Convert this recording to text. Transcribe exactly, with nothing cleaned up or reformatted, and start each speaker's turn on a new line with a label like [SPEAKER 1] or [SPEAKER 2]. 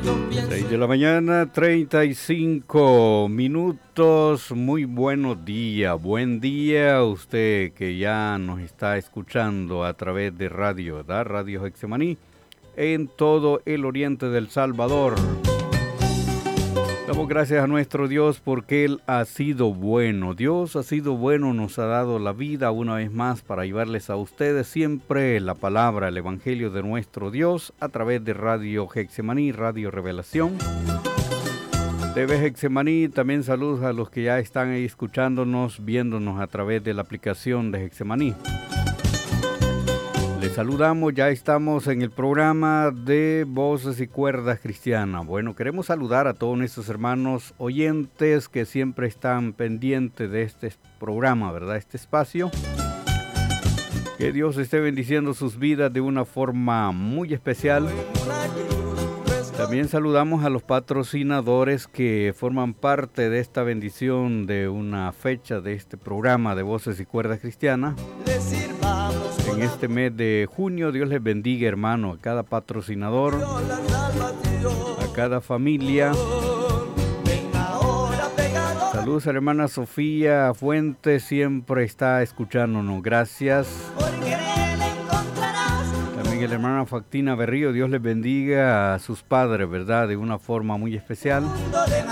[SPEAKER 1] seis de la mañana, treinta y cinco minutos. Muy buenos días, buen día a usted que ya nos está escuchando a través de radio, ¿verdad? Radio Getsemaní en todo el oriente del Salvador. Damos gracias a nuestro Dios porque Él ha sido bueno. Dios ha sido bueno, nos ha dado la vida una vez más para llevarles a ustedes siempre la palabra, el evangelio de nuestro Dios a través de Radio Getsemaní, Radio Revelación. T V Getsemaní, también saludos a los que ya están ahí escuchándonos, viéndonos a través de la aplicación de Getsemaní. Les saludamos, ya estamos en el programa de Voces y Cuerdas Cristianas. Bueno, queremos saludar a todos nuestros hermanos oyentes que siempre están pendientes de este programa, ¿verdad? Este espacio. Que Dios esté bendiciendo sus vidas de una forma muy especial. También saludamos a los patrocinadores que forman parte de esta bendición de una fecha de este programa de Voces y Cuerdas Cristianas. En este mes de junio, Dios les bendiga, hermano, a cada patrocinador, a cada familia. Saludos a la hermana Sofía Fuentes, siempre está escuchándonos, gracias. También a la hermana Factina Berrío, Dios les bendiga a sus padres, ¿verdad? De una forma muy especial.